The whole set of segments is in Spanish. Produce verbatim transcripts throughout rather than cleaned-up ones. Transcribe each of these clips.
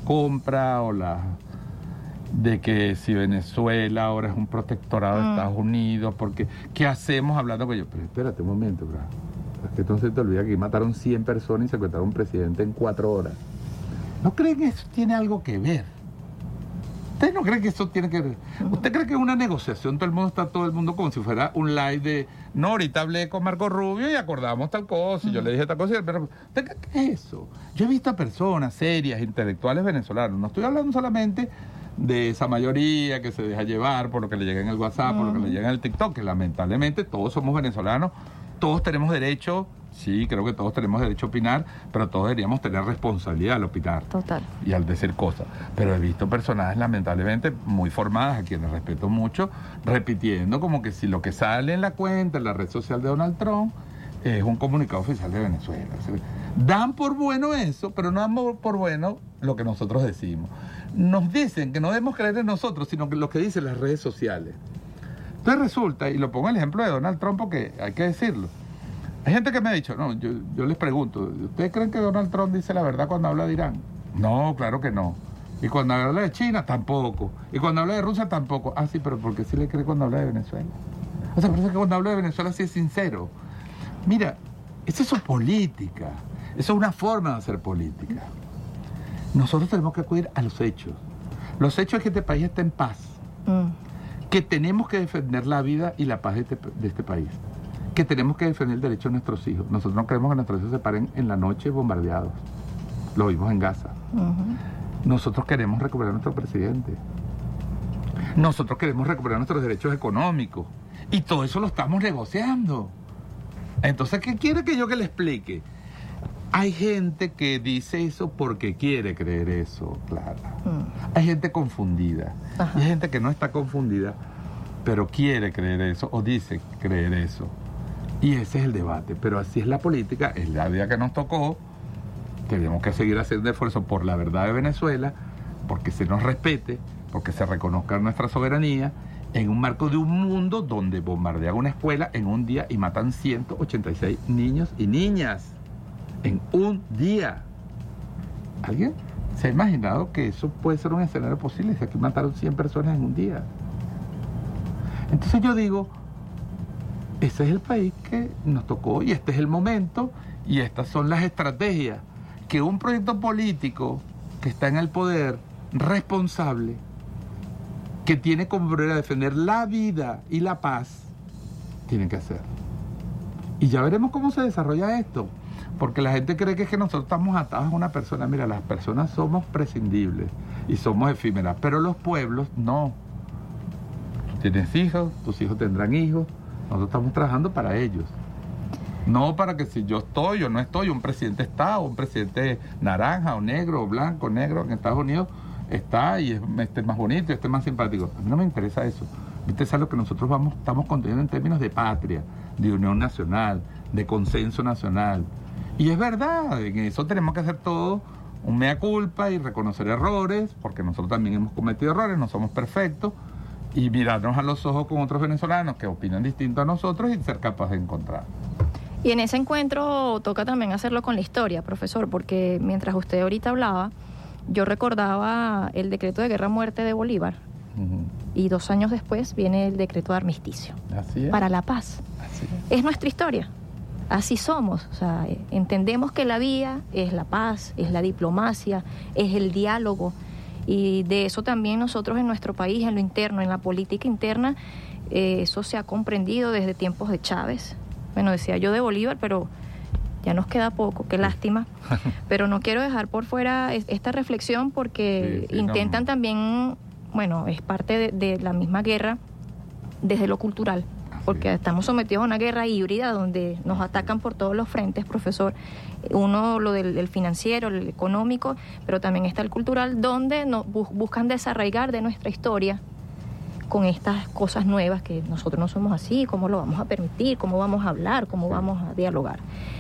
compra o la de que si Venezuela ahora es un protectorado de Mm. Estados Unidos, porque ¿qué hacemos hablando con ellos? Pero espérate un momento, bro. Es que entonces te olvida que mataron cien personas y secuestraron a un presidente en cuatro horas. ¿No creen que eso tiene algo que ver? ¿Usted no cree que eso tiene que ver? ¿Usted cree que en una negociación todo el mundo está todo el mundo como si fuera un live de no, ahorita hablé con Marco Rubio y acordamos tal cosa, y yo le dije tal cosa, y el perro, ¿usted cree que es eso? Yo he visto a personas serias, intelectuales venezolanos, no estoy hablando solamente de esa mayoría que se deja llevar por lo que le llega en el WhatsApp, por lo que le llega en el TikTok, que lamentablemente todos somos venezolanos, todos tenemos derecho, sí, creo que todos tenemos derecho a opinar, pero todos deberíamos tener responsabilidad al opinar. Total. Y al decir cosas. Pero he visto personajes lamentablemente muy formadas, a quienes respeto mucho, repitiendo como que si lo que sale en la cuenta, en la red social de Donald Trump, es un comunicado oficial de Venezuela. O sea, dan por bueno eso, pero no dan por bueno lo que nosotros decimos. Nos dicen que no debemos creer en nosotros, sino que lo que dicen las redes sociales. Entonces resulta, y lo pongo en el ejemplo de Donald Trump porque hay que decirlo, hay gente que me ha dicho, no, yo, yo les pregunto, ¿ustedes creen que Donald Trump dice la verdad cuando habla de Irán? No, claro que no. Y cuando habla de China, tampoco. Y cuando habla de Rusia, tampoco. Ah, sí, pero ¿por qué sí le cree cuando habla de Venezuela? O sea, parece que cuando habla de Venezuela sí es sincero. Mira, eso es su política. Eso es una forma de hacer política. Nosotros tenemos que acudir a los hechos. Los hechos es que este país está en paz. Mm. Que tenemos que defender la vida y la paz de este, de este país. Que tenemos que defender el derecho de nuestros hijos. Nosotros no queremos que nuestros hijos se paren en la noche bombardeados. Lo vimos en Gaza. Uh-huh. Nosotros queremos recuperar a nuestro presidente. Nosotros queremos recuperar nuestros derechos económicos. Y todo eso lo estamos negociando. Entonces, ¿qué quiere que yo que le explique? Hay gente que dice eso porque quiere creer eso, Clara. Uh-huh. Hay gente confundida. Uh-huh. Y hay gente que no está confundida, pero quiere creer eso o dice creer eso. Y ese es el debate, pero así es la política, es la vida que nos tocó. Tenemos que seguir haciendo esfuerzo por la verdad de Venezuela, porque se nos respete, porque se reconozca nuestra soberanía, en un marco de un mundo donde bombardean una escuela en un día y matan ciento ochenta y seis niños y niñas en un día. ¿Alguien se ha imaginado que eso puede ser un escenario posible? Si aquí mataron cien personas en un día. Entonces yo digo, ese es el país que nos tocó y este es el momento y estas son las estrategias que un proyecto político que está en el poder, responsable, que tiene como prioridad defender la vida y la paz, tiene que hacer. Y ya veremos cómo se desarrolla esto, porque la gente cree que es que nosotros estamos atados a una persona. Mira, las personas somos prescindibles y somos efímeras, pero los pueblos no. Tú tienes hijos, tus hijos tendrán hijos, nosotros estamos trabajando para ellos. No para que si yo estoy o no estoy, un presidente está, o un presidente naranja o negro o blanco o negro en Estados Unidos está y es, este es más bonito, este es más simpático. A mí no me interesa eso. Viste, es lo que nosotros vamos, estamos conteniendo en términos de patria, de unión nacional, de consenso nacional. Y es verdad, en eso tenemos que hacer todo un mea culpa y reconocer errores, porque nosotros también hemos cometido errores, no somos perfectos, y mirarnos a los ojos con otros venezolanos que opinan distinto a nosotros y ser capaces de encontrar. Y en ese encuentro toca también hacerlo con la historia, profesor, porque mientras usted ahorita hablaba, yo recordaba el decreto de guerra a muerte de Bolívar. Uh-huh. Y dos años después viene el decreto de armisticio. Así es. Para la paz. Así es. Es nuestra historia. Así somos. O sea, entendemos que la vía es la paz, es la diplomacia, es el diálogo. Y de eso también nosotros en nuestro país, en lo interno, en la política interna, eh, eso se ha comprendido desde tiempos de Chávez. Bueno, decía yo de Bolívar, pero ya nos queda poco, qué lástima. Pero no quiero dejar por fuera esta reflexión porque sí, sí, intentan no. también, bueno, es parte de, de la misma guerra desde lo cultural, porque sí. estamos sometidos a una guerra híbrida donde nos atacan por todos los frentes, profesor. Uno, lo del el financiero, el económico, pero también está el cultural, donde nos bu- buscan desarraigar de nuestra historia con estas cosas nuevas que nosotros no somos así, cómo lo vamos a permitir, cómo vamos a hablar, cómo vamos a dialogar.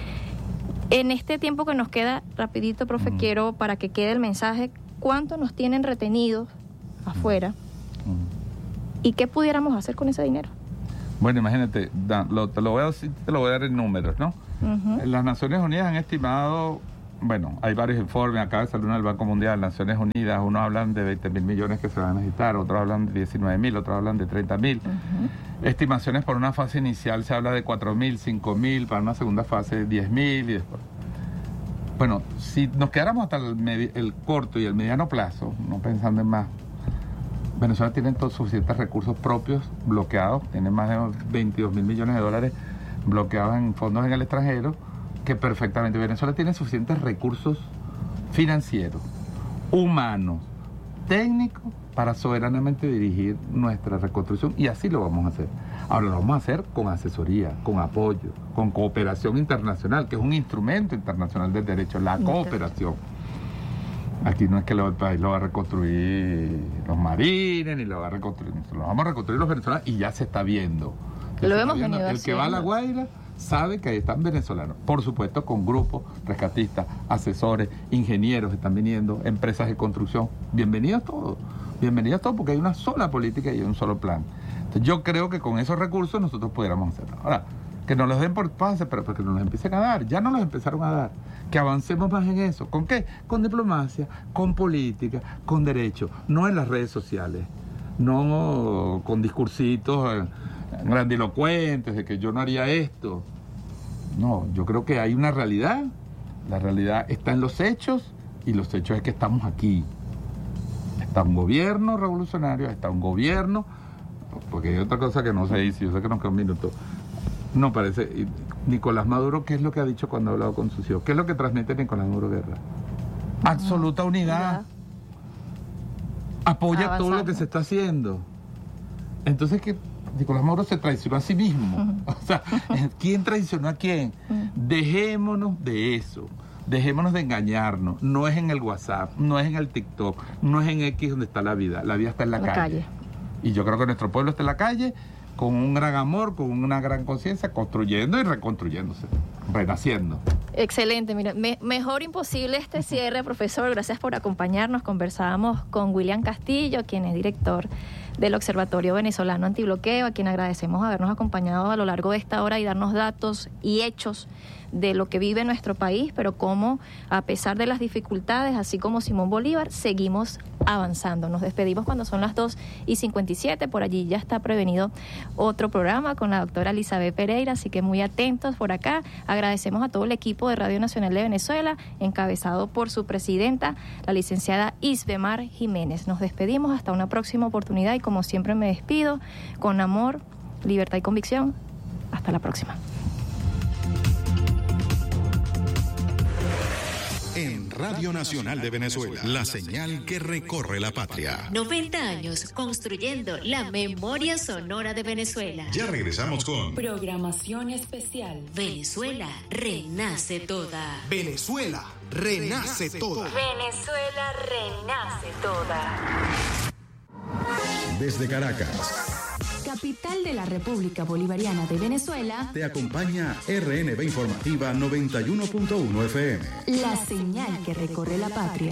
En este tiempo que nos queda, rapidito, profe, mm. quiero, para que quede el mensaje, ¿cuánto nos tienen retenidos afuera? Mm. ¿Y qué pudiéramos hacer con ese dinero? Bueno, imagínate, da, lo, te, lo voy a decir, te lo voy a dar en números, ¿no? Uh-huh. Las Naciones Unidas han estimado bueno, hay varios informes, acaba de salir uno del Banco Mundial, Naciones Unidas, unos hablan de veinte mil millones que se van a necesitar, otros hablan de diecinueve mil, otros hablan de treinta mil. Uh-huh. Estimaciones por una fase inicial se habla de cuatro mil, cinco mil, para una segunda fase diez mil y después. Bueno, si nos quedáramos hasta el, medi- el corto y el mediano plazo, no pensando en más, Venezuela tiene todos suficientes recursos propios bloqueados, tiene más de veintidós mil millones de dólares bloqueados en fondos en el extranjero, que perfectamente Venezuela tiene suficientes recursos financieros, humanos, técnicos, para soberanamente dirigir nuestra reconstrucción, y así lo vamos a hacer. Ahora lo vamos a hacer con asesoría, con apoyo, con cooperación internacional, que es un instrumento internacional del derecho, la cooperación. Aquí no es que el país lo va a reconstruir los marines, ni lo va a reconstruir, lo vamos a reconstruir los venezolanos, y ya se está viendo. Ya lo hemos venido El que va a La Guaira sabe que ahí están venezolanos, por supuesto con grupos, rescatistas, asesores, ingenieros están viniendo, empresas de construcción, bienvenidos todos, bienvenidos todos, porque hay una sola política y un solo plan. Entonces yo creo que con esos recursos nosotros pudiéramos hacerlo. Ahora, que nos los den por pase, pero porque nos los empiecen a dar, ya nos los empezaron a dar, que avancemos más en eso. ¿Con qué? Con diplomacia, con política, con derecho, no en las redes sociales, no con discursitos eh, grandilocuentes de que yo no haría esto. No, yo creo que hay una realidad, la realidad está en los hechos, y los hechos es que estamos aquí. Está un gobierno revolucionario, está un gobierno, porque hay otra cosa que no se dice, yo sé que nos queda un minuto. No parece, Nicolás Maduro, ¿qué es lo que ha dicho cuando ha hablado con sus hijos? ¿Qué es lo que transmite Nicolás Maduro Guerra? Absoluta unidad. Apoya Avanzando. todo lo que se está haciendo. Entonces, que Nicolás Maduro se traicionó a sí mismo. Uh-huh. O sea, ¿quién traicionó a quién? Uh-huh. Dejémonos de eso. Dejémonos de engañarnos. No es en el WhatsApp, no es en el TikTok, no es en X donde está la vida. La vida está en la, la calle. calle. Y yo creo que nuestro pueblo está en la calle, con un gran amor, con una gran conciencia, construyendo y reconstruyéndose, renaciendo. Excelente, mira, me, mejor imposible este cierre, profesor. Gracias por acompañarnos. Conversábamos con William Castillo, quien es director del Observatorio Venezolano Antibloqueo, a quien agradecemos habernos acompañado a lo largo de esta hora y darnos datos y hechos de lo que vive nuestro país, pero cómo, a pesar de las dificultades, así como Simón Bolívar, seguimos avanzando. Nos despedimos cuando son las dos y cincuenta y siete, por allí ya está prevenido otro programa con la doctora Elizabeth Pereira, así que muy atentos por acá. Agradecemos a todo el equipo de Radio Nacional de Venezuela, encabezado por su presidenta, la licenciada Isbemar Jiménez. Nos despedimos hasta una próxima oportunidad, y como siempre me despido, con amor, libertad y convicción. Hasta la próxima. En Radio Nacional de Venezuela, la señal que recorre la patria. noventa años construyendo la memoria sonora de Venezuela. Ya regresamos con programación especial. Venezuela renace toda. Venezuela renace toda. Venezuela renace toda. Desde Caracas, capital de la República Bolivariana de Venezuela, te acompaña R N B Informativa noventa y uno punto uno F M. La señal que recorre la patria.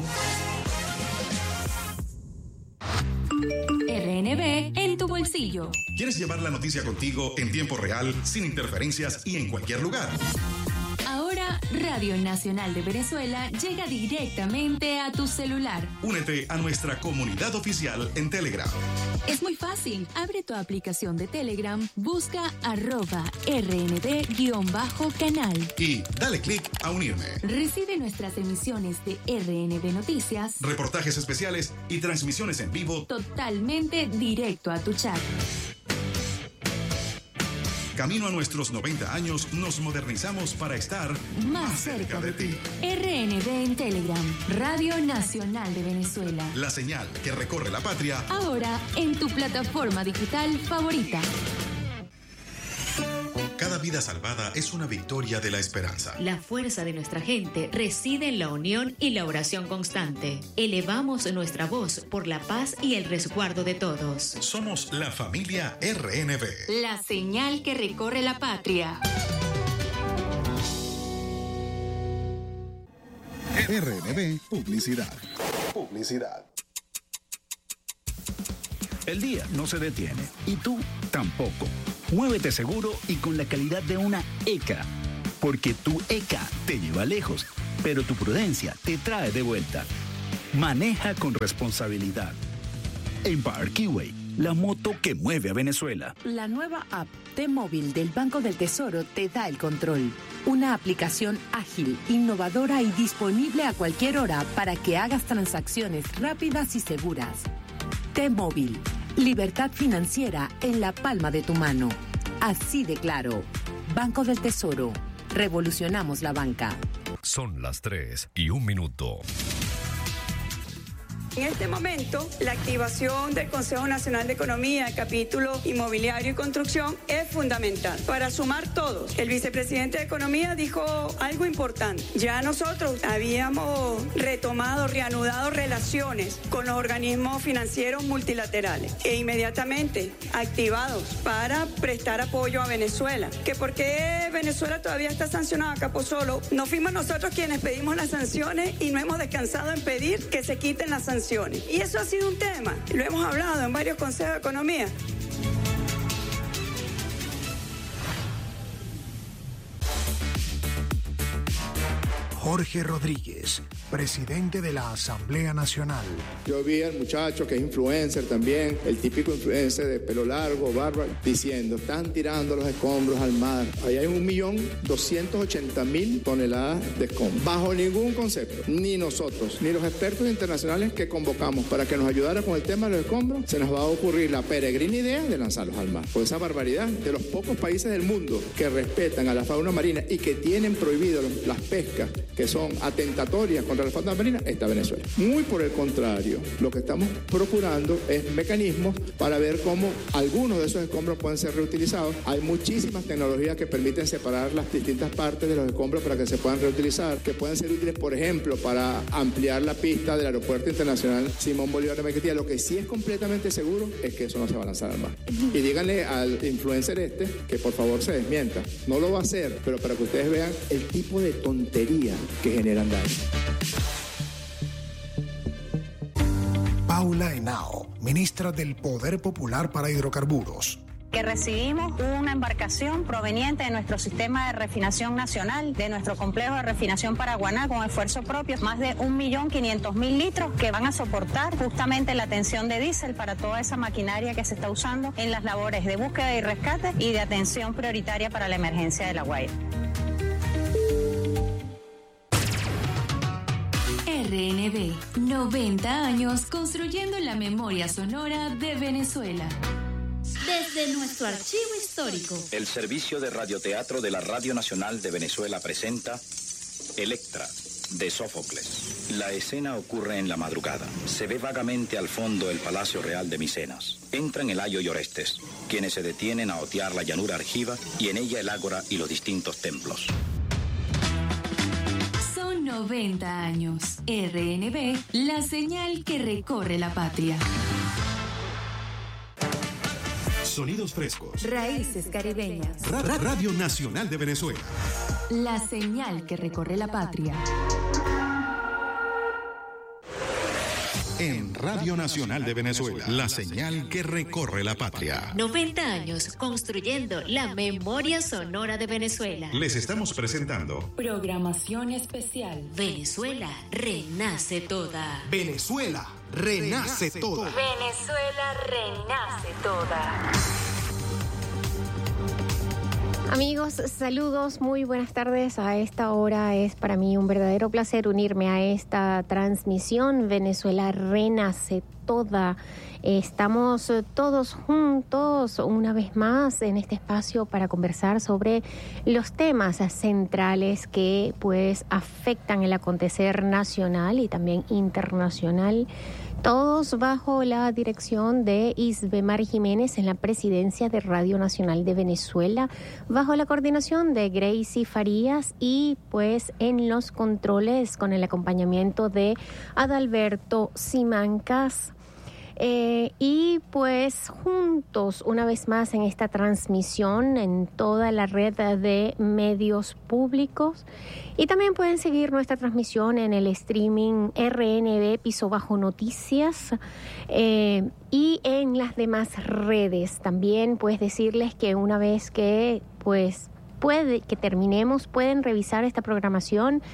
R N B en tu bolsillo. ¿Quieres llevar la noticia contigo en tiempo real, sin interferencias y en cualquier lugar? Ahora, Radio Nacional de Venezuela llega directamente a tu celular. Únete a nuestra comunidad oficial en Telegram. Es muy fácil. Abre tu aplicación de Telegram, busca arroba rnd-canal. Y dale clic a unirme. Recibe nuestras emisiones de R N B Noticias, reportajes especiales y transmisiones en vivo totalmente directo a tu chat. Camino a nuestros noventa años, nos modernizamos para estar más, más cerca, cerca de ti. R N B en Telegram, Radio Nacional de Venezuela. La señal que recorre la patria. Ahora en tu plataforma digital favorita. Cada vida salvada es una victoria de la esperanza. La fuerza de nuestra gente reside en la unión y la oración constante. Elevamos nuestra voz por la paz y el resguardo de todos. Somos la familia R N B. La señal que recorre la patria. R N B Publicidad. Publicidad. El día no se detiene y tú tampoco. Muévete seguro y con la calidad de una E C A, porque tu E C A te lleva lejos. pero tu prudencia te trae de vuelta. Maneja con responsabilidad. Empower Keyway, la moto que mueve a Venezuela. La nueva app T-Móvil del Banco del Tesoro te da el control. Una aplicación ágil, innovadora y disponible a cualquier hora para que hagas transacciones rápidas y seguras. T-Móvil, libertad financiera en la palma de tu mano. Así de claro. Banco del Tesoro. Revolucionamos la banca. Son las tres y un minuto. En este momento, la activación del Consejo Nacional de Economía, el capítulo inmobiliario y construcción, es fundamental para sumar todos. El vicepresidente de Economía dijo algo importante. Ya nosotros habíamos retomado, reanudado relaciones con los organismos financieros multilaterales e inmediatamente activados para prestar apoyo a Venezuela. ¿Que por qué Venezuela todavía está sancionada, Capozolo? No fuimos nosotros quienes pedimos las sanciones y no hemos descansado en pedir que se quiten las sanciones. Y eso ha sido un tema, lo hemos hablado en varios consejos de economía. Jorge Rodríguez, presidente de la Asamblea Nacional. Yo vi al muchacho que es influencer también, el típico influencer de pelo largo, barba, diciendo, están tirando los escombros al mar. Ahí hay un millón doscientos ochenta mil toneladas de escombros. Bajo ningún concepto, ni nosotros, ni los expertos internacionales que convocamos para que nos ayudara con el tema de los escombros, se nos va a ocurrir la peregrina idea de lanzarlos al mar. Por esa barbaridad de los pocos países del mundo que respetan a la fauna marina y que tienen prohibido las pescas que son atentatorias contra la fauna marina, está Venezuela. Muy por el contrario, lo que estamos procurando es mecanismos para ver cómo algunos de esos escombros pueden ser reutilizados. Hay muchísimas tecnologías que permiten separar las distintas partes de los escombros para que se puedan reutilizar, que pueden ser útiles, por ejemplo, para ampliar la pista del Aeropuerto Internacional Simón Bolívar de Maiquetía. Lo que sí es completamente seguro es que eso no se va a lanzar al mar. Y díganle al influencer este que por favor se desmienta. No lo va a hacer, pero para que ustedes vean el tipo de tontería que generan daño. Paula Henao, ministra del Poder Popular para Hidrocarburos. Que recibimos una embarcación proveniente de nuestro sistema de refinación nacional, de nuestro complejo de refinación Paraguaná, con esfuerzo propio, más de un millón quinientos mil litros que van a soportar justamente la tensión de diésel para toda esa maquinaria que se está usando en las labores de búsqueda y rescate y de atención prioritaria para la emergencia de La Guaira. R N B, noventa años construyendo la memoria sonora de Venezuela. Desde nuestro archivo histórico. El servicio de radioteatro de la Radio Nacional de Venezuela presenta Electra, de Sófocles. La escena ocurre en la madrugada. Se ve vagamente al fondo el Palacio Real de Micenas. Entran Elayo y Orestes, quienes se detienen a otear la llanura argiva y en ella el ágora y los distintos templos. noventa años. R N B, la señal que recorre la patria. Sonidos frescos. Raíces caribeñas. Ra- Ra- Radio Nacional de Venezuela. La señal que recorre la patria. En Radio Nacional de Venezuela, la señal que recorre la patria. noventa años construyendo la memoria sonora de Venezuela. Les estamos presentando Programación especial. Venezuela renace toda. Venezuela renace toda. Venezuela renace toda. Amigos, saludos, muy buenas tardes. A esta hora es para mí un verdadero placer unirme a esta transmisión. Venezuela renace toda. Estamos todos juntos una vez más en este espacio para conversar sobre los temas centrales que pues afectan el acontecer nacional y también internacional. Todos bajo la dirección de Isbemar Jiménez en la presidencia de Radio Nacional de Venezuela, bajo la coordinación de Gracie Farías y pues en los controles con el acompañamiento de Adalberto Simancas. Eh, y pues juntos una vez más en esta transmisión en toda la red de medios públicos, y también pueden seguir nuestra transmisión en el streaming R N B Piso Bajo Noticias eh, y en las demás redes. También pues decirles que una vez que pues puede que terminemos pueden revisar esta programación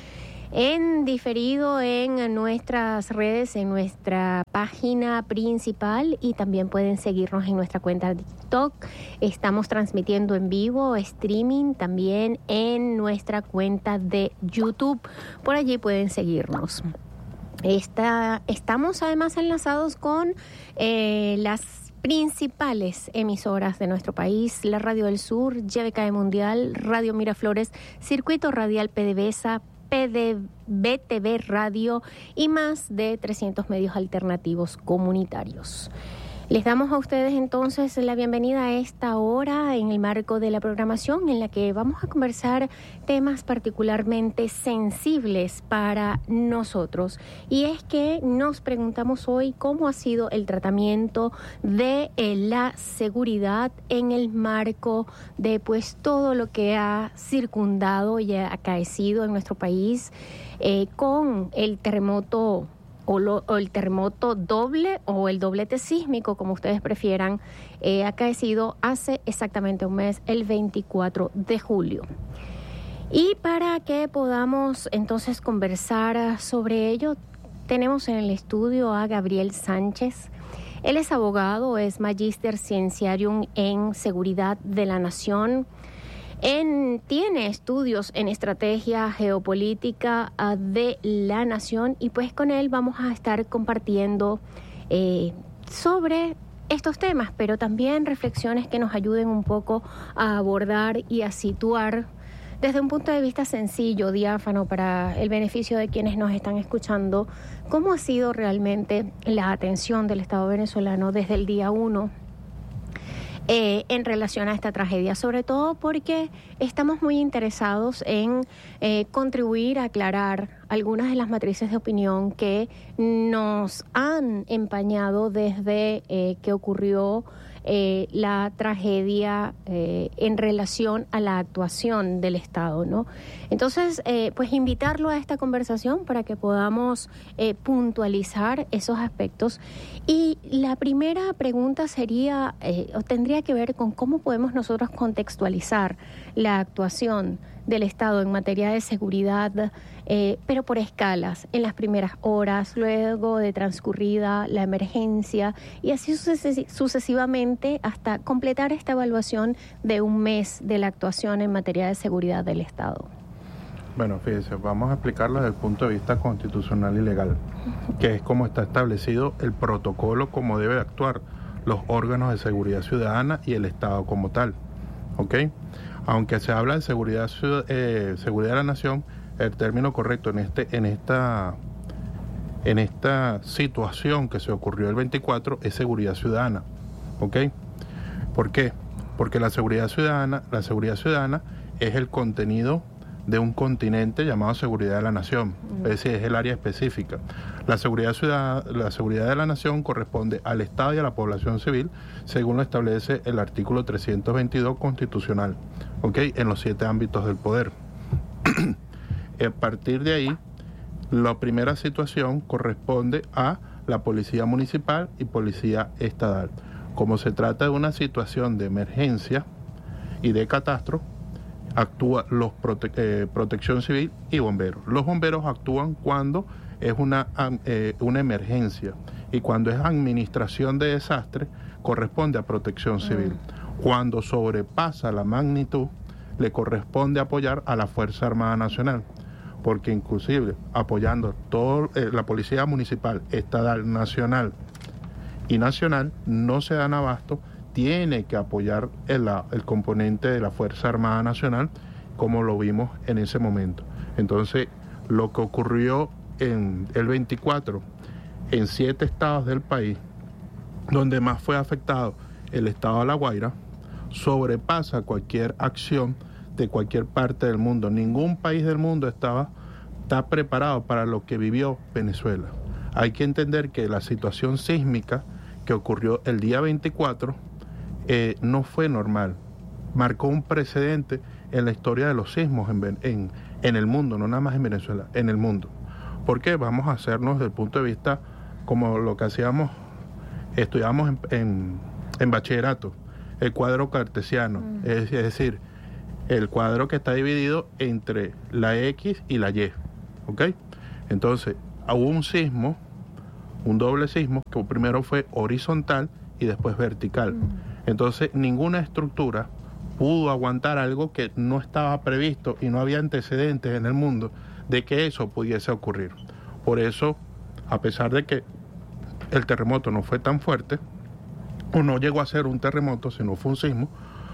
en diferido en nuestras redes, en nuestra página principal, y también pueden seguirnos en nuestra cuenta de TikTok. Estamos transmitiendo en vivo, streaming también en nuestra cuenta de YouTube. Por allí pueden seguirnos. Esta, estamos además enlazados con eh, las principales emisoras de nuestro país: la Radio del Sur, Y B K E Mundial, Radio Miraflores, Circuito Radial PDVSA, P D B T V Radio y más de trescientos medios alternativos comunitarios. Les damos a ustedes entonces la bienvenida a esta hora en el marco de la programación en la que vamos a conversar temas particularmente sensibles para nosotros. Y es que nos preguntamos hoy cómo ha sido el tratamiento de eh, la seguridad en el marco de pues todo lo que ha circundado y ha acaecido en nuestro país eh, con el terremoto O, lo, o el terremoto doble o el doblete sísmico, como ustedes prefieran, eh, acaecido hace exactamente un mes, el veinticuatro de julio. Y para que podamos entonces conversar sobre ello, tenemos en el estudio a Gabriel Sánchez. Él es abogado, es Magister Scientiarum en Seguridad de la Nación. En, tiene estudios en estrategia geopolítica uh, de la nación, y pues con él vamos a estar compartiendo eh, sobre estos temas, pero también reflexiones que nos ayuden un poco a abordar y a situar desde un punto de vista sencillo, diáfano, para el beneficio de quienes nos están escuchando, cómo ha sido realmente la atención del Estado venezolano desde el día uno Eh, en relación a esta tragedia, sobre todo porque estamos muy interesados en eh, contribuir a aclarar algunas de las matrices de opinión que nos han empañado desde eh, que ocurrió eh, la tragedia eh, en relación a la actuación del Estado, ¿no? Entonces, eh, pues invitarlo a esta conversación para que podamos eh, puntualizar esos aspectos. Y la primera pregunta sería, eh, o tendría que ver con cómo podemos nosotros contextualizar la actuación del Estado en materia de seguridad, eh, pero por escalas, en las primeras horas, luego de transcurrida la emergencia, y así suces- sucesivamente hasta completar esta evaluación de un mes de la actuación en materia de seguridad del Estado. Bueno, fíjense, vamos a explicarlo desde el punto de vista constitucional y legal, que es como está establecido el protocolo, cómo debe actuar los órganos de seguridad ciudadana y el Estado como tal, ¿ok? Aunque se habla de seguridad, eh, seguridad de la nación, el término correcto en este, en esta, en esta situación que se ocurrió el veinticuatro es seguridad ciudadana, ¿ok? ¿Por qué? Porque la seguridad ciudadana, la seguridad ciudadana es el contenido de un continente llamado seguridad de la nación, es decir, es el área específica. La seguridad ciudadana, la seguridad de la nación corresponde al Estado y a la población civil, según lo establece el artículo trescientos veintidós constitucional, ¿ok? En los siete ámbitos del poder. A partir de ahí, la primera situación corresponde a la policía municipal y policía estatal. Como se trata de una situación de emergencia y de catastro, actúa los prote- eh, protección civil y bomberos. Los bomberos actúan cuando es una, eh, una emergencia, y cuando es administración de desastre corresponde a protección civil. Mm. Cuando sobrepasa la magnitud le corresponde apoyar a la Fuerza Armada Nacional, porque inclusive apoyando toda eh, la policía municipal, estatal, nacional y nacional no se dan abasto, tiene que apoyar el, el componente de la Fuerza Armada Nacional, como lo vimos en ese momento. Entonces, lo que ocurrió en el veinticuatro, en siete estados del país, donde más fue afectado el estado de La Guaira, sobrepasa cualquier acción de cualquier parte del mundo. Ningún país del mundo estaba, está preparado para lo que vivió Venezuela. Hay que entender que la situación sísmica que ocurrió el día veinticuatro Eh, no fue normal, marcó un precedente en la historia de los sismos en, en, en el mundo, no nada más en Venezuela, en el mundo. ¿Por qué? Vamos a hacernos desde el punto de vista como lo que hacíamos, estudiamos en, en, en bachillerato, el cuadro cartesiano, mm. es, es decir, el cuadro que está dividido entre la X y la Y, ¿ok? Entonces, hubo un sismo, un doble sismo, que primero fue horizontal y después vertical. Entonces, ninguna estructura pudo aguantar algo que no estaba previsto y no había antecedentes en el mundo de que eso pudiese ocurrir. Por eso, a pesar de que el terremoto no fue tan fuerte, o no llegó a ser un terremoto, sino fue un sismo,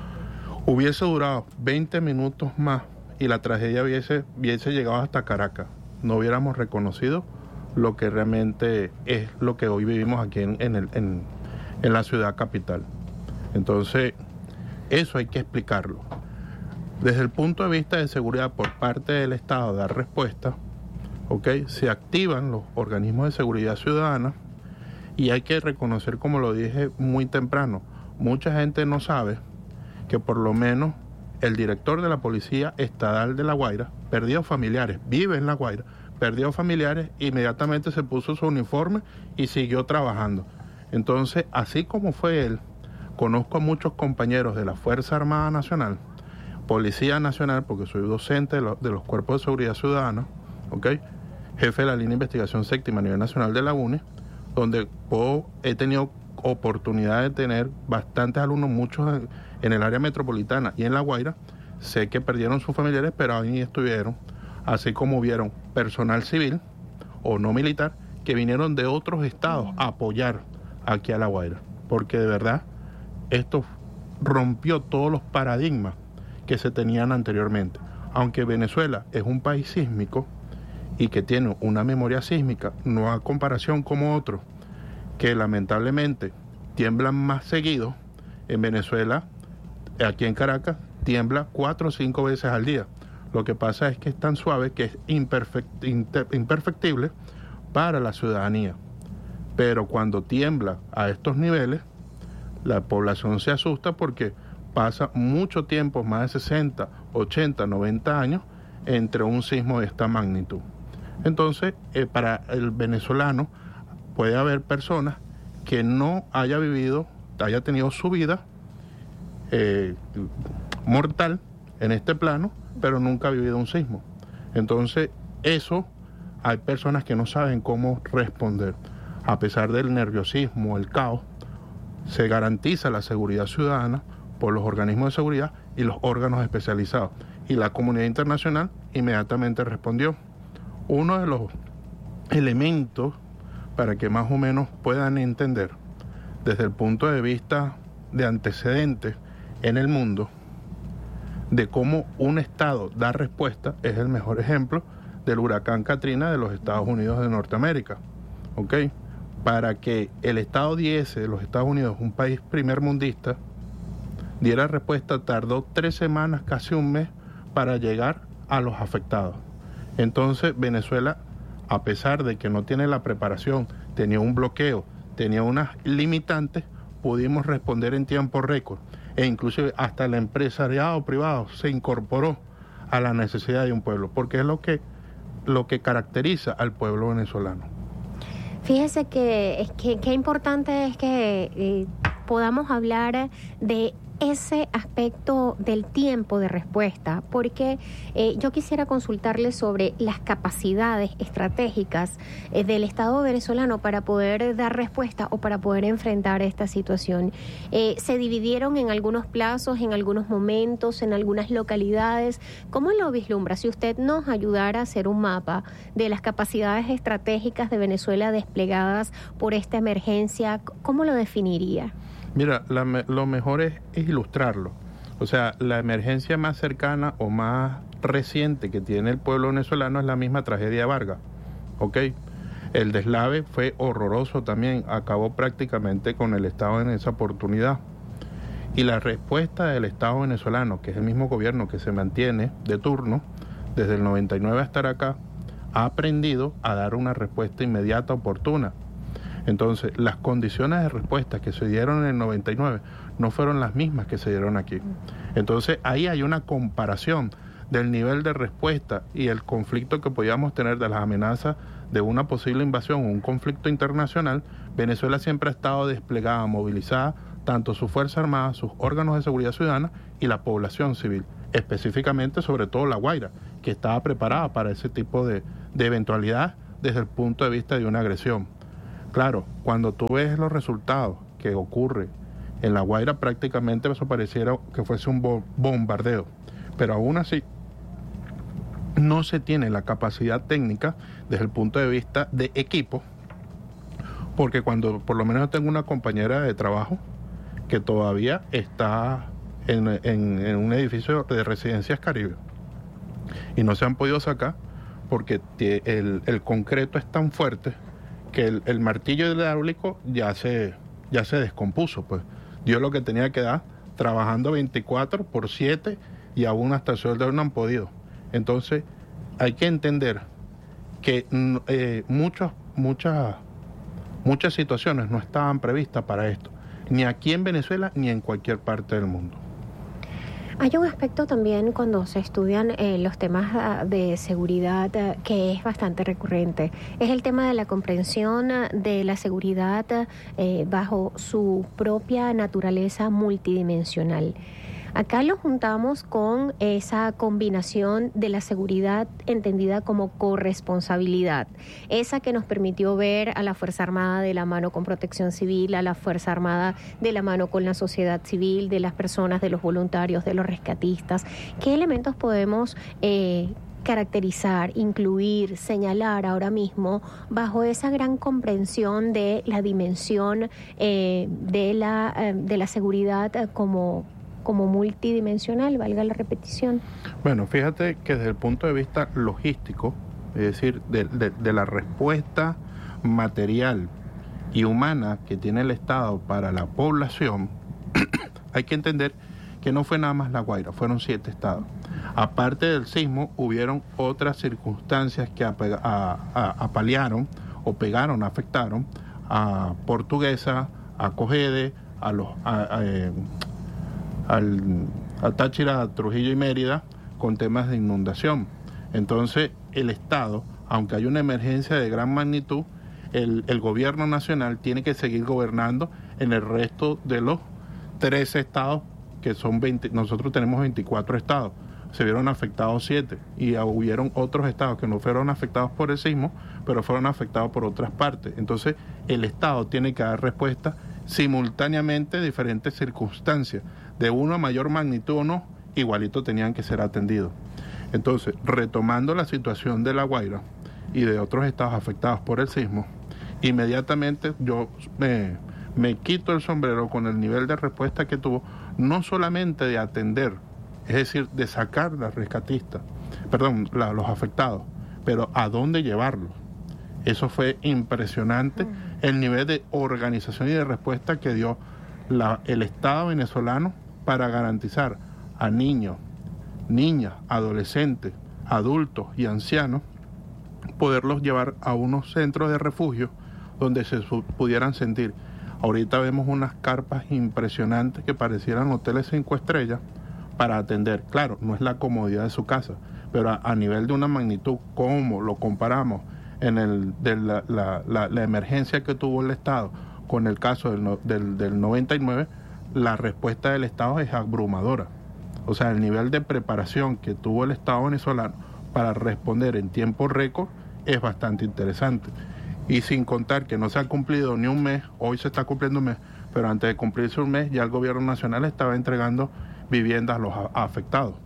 hubiese durado veinte minutos más y la tragedia hubiese, hubiese llegado hasta Caracas. No hubiéramos reconocido lo que realmente es lo que hoy vivimos aquí en, en, el, en, en la ciudad capital. Entonces, eso hay que explicarlo. Desde el punto de vista de seguridad por parte del Estado, dar respuesta, ¿okay? Se activan los organismos de seguridad ciudadana y hay que reconocer, como lo dije muy temprano, mucha gente no sabe que por lo menos el director de la Policía Estatal de La Guaira perdió familiares, vive en La Guaira, perdió familiares, inmediatamente se puso su uniforme y siguió trabajando. Entonces, así como fue él, conozco a muchos compañeros de la Fuerza Armada Nacional, Policía Nacional, porque soy docente de, lo, de los cuerpos de seguridad ciudadana, ¿okay? Jefe de la línea de investigación séptima a nivel nacional de la U N E, donde puedo, he tenido oportunidad de tener bastantes alumnos, muchos en, en el área metropolitana y en La Guaira. Sé que perdieron sus familiares, pero ahí estuvieron, así como hubieron personal civil o no militar que vinieron de otros estados a apoyar aquí a La Guaira, porque de verdad esto rompió todos los paradigmas que se tenían anteriormente. Aunque Venezuela es un país sísmico y que tiene una memoria sísmica, no a comparación como otros que lamentablemente tiemblan más seguido, en Venezuela, aquí en Caracas, tiembla cuatro o cinco veces al día. Lo que pasa es que es tan suave que es imperfect, inter, imperfectible para la ciudadanía. Pero cuando tiembla a estos niveles, la población se asusta porque pasa mucho tiempo, más de sesenta, ochenta, noventa años, entre un sismo de esta magnitud. Entonces, eh, para el venezolano puede haber personas que no haya vivido, haya tenido su vida eh, mortal en este plano, pero nunca ha vivido un sismo. Entonces, eso, hay personas que no saben cómo responder. A pesar del nerviosismo, el caos, se garantiza la seguridad ciudadana por los organismos de seguridad y los órganos especializados. Y la comunidad internacional inmediatamente respondió. Uno de los elementos para que más o menos puedan entender desde el punto de vista de antecedentes en el mundo de cómo un estado da respuesta es el mejor ejemplo del huracán Katrina de los Estados Unidos de Norteamérica. ¿Ok? Para que el estado diese de los Estados Unidos, un país primermundista, diera respuesta, tardó tres semanas, casi un mes, para llegar a los afectados. Entonces, Venezuela, a pesar de que no tiene la preparación, tenía un bloqueo, tenía unas limitantes, pudimos responder en tiempo récord. E inclusive hasta el empresariado privado se incorporó a la necesidad de un pueblo, porque es lo que, lo que caracteriza al pueblo venezolano. Fíjese que es que qué importante es que eh, podamos hablar de ese aspecto del tiempo de respuesta, porque eh, yo quisiera consultarle sobre las capacidades estratégicas eh, del Estado venezolano para poder dar respuesta o para poder enfrentar esta situación. Eh, se dividieron en algunos plazos, en algunos momentos, en algunas localidades. ¿Cómo lo vislumbra? Si usted nos ayudara a hacer un mapa de las capacidades estratégicas de Venezuela desplegadas por esta emergencia, ¿cómo lo definiría? Mira, la, lo mejor es, es ilustrarlo. O sea, la emergencia más cercana o más reciente que tiene el pueblo venezolano es la misma tragedia de Vargas. ¿Ok? El deslave fue horroroso también, acabó prácticamente con el Estado en esa oportunidad. Y la respuesta del Estado venezolano, que es el mismo gobierno que se mantiene de turno, desde el noventa y nueve hasta acá, ha aprendido a dar una respuesta inmediata, oportuna. Entonces, las condiciones de respuesta que se dieron en el noventa y nueve no fueron las mismas que se dieron aquí. Entonces, ahí hay una comparación del nivel de respuesta y el conflicto que podíamos tener de las amenazas de una posible invasión o un conflicto internacional. Venezuela siempre ha estado desplegada, movilizada, tanto su Fuerza Armada, sus órganos de seguridad ciudadana y la población civil, específicamente sobre todo La Guaira, que estaba preparada para ese tipo de, de eventualidad desde el punto de vista de una agresión. Claro, cuando tú ves los resultados que ocurre en La Guaira, prácticamente eso pareciera que fuese un bo- bombardeo, pero aún así no se tiene la capacidad técnica desde el punto de vista de equipo, porque cuando por lo menos yo tengo una compañera de trabajo que todavía está en, en, en un edificio de residencias Caribe y no se han podido sacar porque el, el concreto es tan fuerte que el, el martillo hidráulico ya se, ya se descompuso, pues dio lo que tenía que dar, trabajando veinticuatro por siete y aún hasta el sol de hoy no han podido. Entonces hay que entender que eh, muchos, muchas, muchas situaciones no estaban previstas para esto, ni aquí en Venezuela ni en cualquier parte del mundo. Hay un aspecto también cuando se estudian eh, los temas de seguridad eh, que es bastante recurrente. Es el tema de la comprensión de la seguridad eh, bajo su propia naturaleza multidimensional. Acá lo juntamos con esa combinación de la seguridad entendida como corresponsabilidad, esa que nos permitió ver a la Fuerza Armada de la mano con Protección Civil, a la Fuerza Armada de la mano con la sociedad civil, de las personas, de los voluntarios, de los rescatistas. ¿Qué elementos podemos eh, caracterizar, incluir, señalar ahora mismo bajo esa gran comprensión de la dimensión eh, de la, eh, de la seguridad eh, como como multidimensional, valga la repetición? Bueno, fíjate que desde el punto de vista logístico, es decir, de, de, de la respuesta material y humana que tiene el Estado para la población, hay que entender que no fue nada más La Guaira, fueron siete estados. Aparte del sismo, hubieron otras circunstancias que apega, a, a, apalearon o pegaron, afectaron a Portuguesa, a Cogede, a los... A, a, eh, Al, al Táchira, Trujillo y Mérida con temas de inundación. Entonces el Estado, aunque hay una emergencia de gran magnitud, el, el gobierno nacional tiene que seguir gobernando en el resto de los trece estados, que son veinte, nosotros tenemos veinticuatro estados, se vieron afectados siete y hubieron otros estados que no fueron afectados por el sismo, pero fueron afectados por otras partes. Entonces el Estado tiene que dar respuesta simultáneamente a diferentes circunstancias, de una mayor magnitud o no, igualito tenían que ser atendidos. Entonces, retomando la situación de La Guaira y de otros estados afectados por el sismo, inmediatamente yo me, me quito el sombrero con el nivel de respuesta que tuvo, no solamente de atender, es decir, de sacar a los rescatistas, perdón, la, los afectados, pero a dónde llevarlos. Eso fue impresionante, el nivel de organización y de respuesta que dio la, el Estado venezolano para garantizar a niños, niñas, adolescentes, adultos y ancianos, poderlos llevar a unos centros de refugio donde se pudieran sentir. Ahorita vemos unas carpas impresionantes que parecieran hoteles cinco estrellas para atender. Claro, no es la comodidad de su casa, pero a, a nivel de una magnitud, como lo comparamos en el de la, la, la, la emergencia que tuvo el Estado con el caso del, del, del noventa y nueve, la respuesta del Estado es abrumadora. O sea, el nivel de preparación que tuvo el Estado venezolano para responder en tiempo récord es bastante interesante. Y sin contar que no se ha cumplido ni un mes, hoy se está cumpliendo un mes, pero antes de cumplirse un mes ya el gobierno nacional estaba entregando viviendas a los afectados.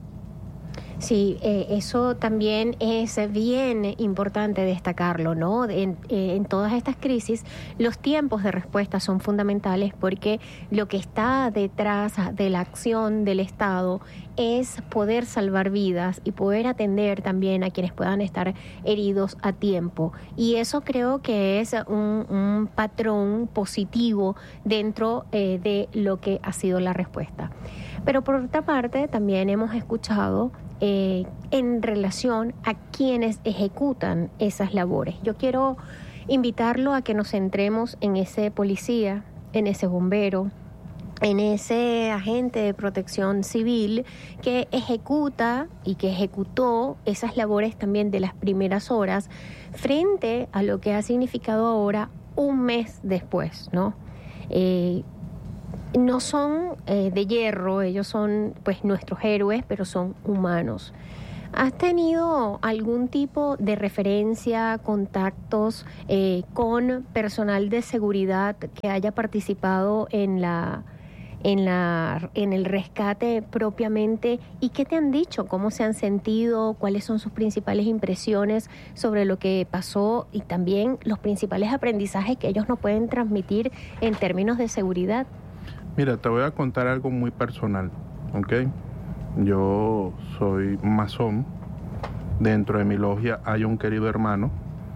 Sí, eh, eso también es bien importante destacarlo, ¿no? En, eh, en todas estas crisis, los tiempos de respuesta son fundamentales porque lo que está detrás de la acción del Estado es poder salvar vidas y poder atender también a quienes puedan estar heridos a tiempo. Y eso creo que es un, un patrón positivo dentro eh, de lo que ha sido la respuesta. Pero por otra parte, también hemos escuchado Eh, en relación a quienes ejecutan esas labores. Yo quiero invitarlo a que nos centremos en ese policía, en ese bombero, en ese agente de protección civil que ejecuta y que ejecutó esas labores también de las primeras horas frente a lo que ha significado ahora un mes después, ¿no? Eh, No son eh, de hierro, ellos son pues nuestros héroes, pero son humanos. ¿Has tenido algún tipo de referencia, contactos eh, con personal de seguridad que haya participado en la en la en el rescate propiamente? ¿Y qué te han dicho? ¿Cómo se han sentido? ¿Cuáles son sus principales impresiones sobre lo que pasó? Y también los principales aprendizajes que ellos nos pueden transmitir en términos de seguridad. Mira, te voy a contar algo muy personal, ¿ok? Yo soy masón. Dentro de mi logia hay un querido hermano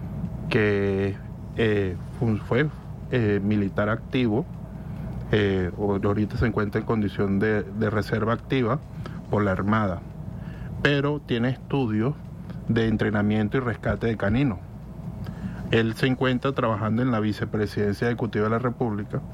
que eh, fue eh, militar activo. Eh, ahorita se encuentra en condición de, de reserva activa por la Armada, pero tiene estudios de entrenamiento y rescate de caninos. Él se encuentra trabajando en la Vicepresidencia Ejecutiva de la República.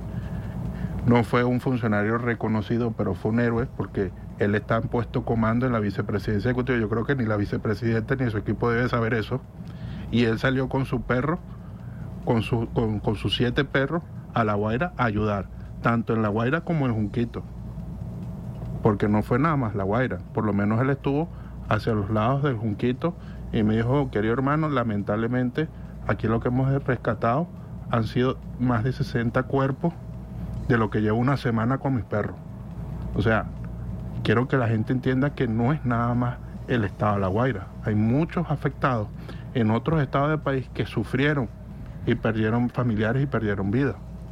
No fue un funcionario reconocido, pero fue un héroe porque él está en puesto comando en la Vicepresidencia Ejecutiva. Yo creo que ni la vicepresidenta ni su equipo debe saber eso. Y él salió con su perro, con, su, con, con sus siete perros, a La Guaira a ayudar, tanto en La Guaira como en Junquito, porque no fue nada más La Guaira, por lo menos él estuvo hacia los lados del Junquito y me dijo, querido hermano, lamentablemente aquí lo que hemos rescatado han sido más de sesenta cuerpos de lo que llevo una semana con mis perros. O sea, quiero que la gente entienda que no es nada más el estado de La Guaira, hay muchos afectados en otros estados del país que sufrieron y perdieron familiares y perdieron vida.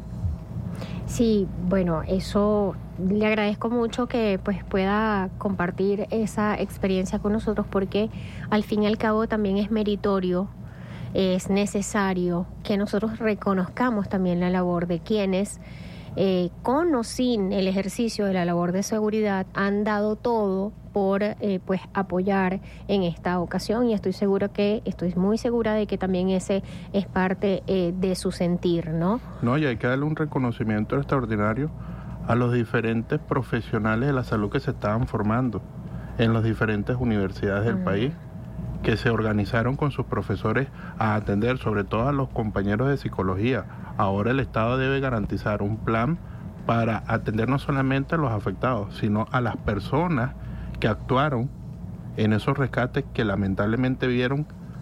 Sí, bueno, eso le agradezco mucho que pues pueda compartir esa experiencia con nosotros, porque al fin y al cabo también es meritorio, es necesario que nosotros reconozcamos también la labor de quienes eh, con o sin el ejercicio de la labor de seguridad han dado todo por eh, pues apoyar en esta ocasión, y estoy seguro que, estoy muy segura de que también ese es parte eh, de su sentir, ¿no? No, y hay que darle un reconocimiento extraordinario a los diferentes profesionales de la salud que se estaban formando en las diferentes universidades del uh-huh. país, que se organizaron con sus profesores a atender sobre todo a los compañeros de psicología. Ahora el Estado debe garantizar un plan para atender no solamente a los afectados, sino a las personas que actuaron en esos rescates, que lamentablemente vieron,